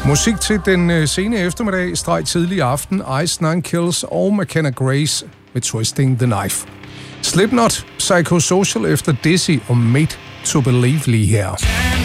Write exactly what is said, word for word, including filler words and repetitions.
Musik til den øh, sene eftermiddag, streg tidlig aften, Ice Nine Kills og McKenna Grace med Twisting the Knife. Slipknot, Psychosocial efter Dizzy og Made to Believe lige her.